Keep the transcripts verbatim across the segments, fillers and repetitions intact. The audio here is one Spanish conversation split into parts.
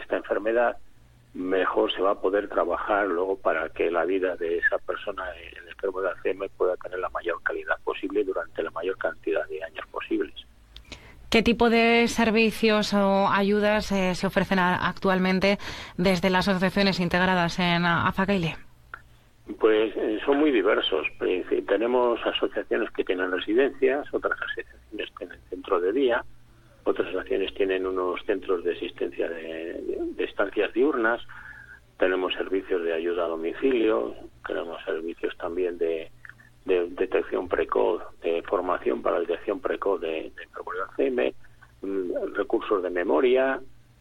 esta enfermedad, mejor se va a poder trabajar luego para que la vida de esa persona, el enfermo de Alzheimer, pueda tener la mayor calidad posible durante la mayor cantidad de años posibles. ¿Qué tipo de servicios o ayudas eh, se ofrecen a, actualmente desde las asociaciones integradas en Azakaile? Pues eh, son muy diversos. Eh, tenemos asociaciones que tienen residencias, otras asociaciones tienen centro de día, otras asociaciones tienen unos centros de asistencia de, de, de estancias diurnas, tenemos servicios de ayuda a domicilio, tenemos servicios también de, de detección precoz, de formación para la detección precoz de, de enfermedad de Alzheimer, recursos de memoria.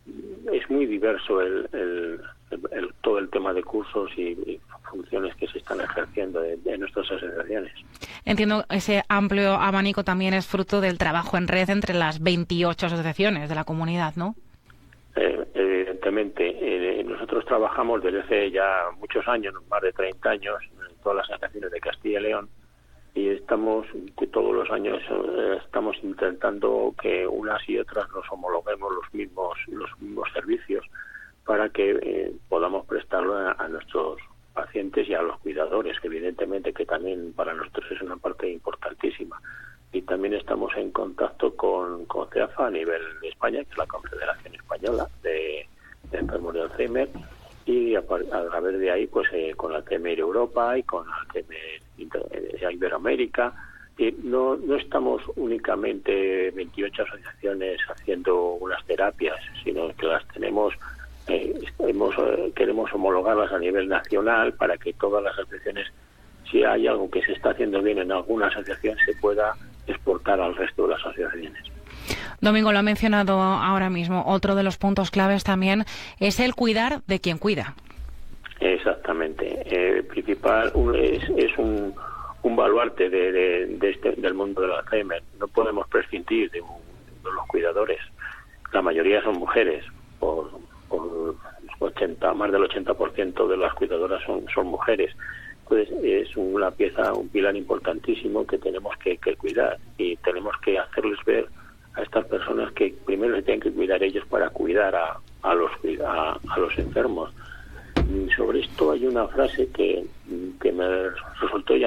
Es muy diverso el, el, el, el todo el tema de cursos y, y funciones que se están ejerciendo de, de nuestras asociaciones. Entiendo que ese amplio abanico también es fruto del trabajo en red entre las veintiocho asociaciones de la comunidad, ¿no? Eh, evidentemente, eh, nosotros trabajamos desde hace ya muchos años, más de treinta años, en todas las asociaciones de Castilla y León, y estamos, que todos los años eh, estamos intentando que unas y otras nos homologuemos los mismos los mismos servicios para que eh, podamos prestarlo a, a nuestros pacientes y a los cuidadores, que evidentemente que también para nosotros es una parte importantísima. Y también estamos en contacto con, con CEAFA a nivel de España, que es la Confederación Española de, de Enfermos de Alzheimer, y a, a través de ahí pues eh, con Alzheimer Europa y con Alzheimer Iberoamérica. Y no, no estamos únicamente veintiocho asociaciones haciendo unas terapias, sino que las tenemos, eh, hemos, eh, queremos homologarlas a nivel nacional para que todas las asociaciones, si hay algo que se está haciendo bien en alguna asociación, se pueda exportar al resto de las asociaciones. Domingo, lo ha mencionado ahora mismo. Otro de los puntos claves también es el cuidar de quien cuida. Exactamente. El principal es, es un, un baluarte de, de, de este, del mundo del Alzheimer. No podemos prescindir de, un, de los cuidadores. La mayoría son mujeres. Por, por ochenta, más del ochenta por ciento de las cuidadoras son, son mujeres. Pues es una pieza, un pilar importantísimo que tenemos que, que cuidar, y tenemos que hacerles ver a estas personas que primero se tienen que cuidar ellos para cuidar a, a los a, a los enfermos. Y sobre esto hay una frase que, que me resultó ya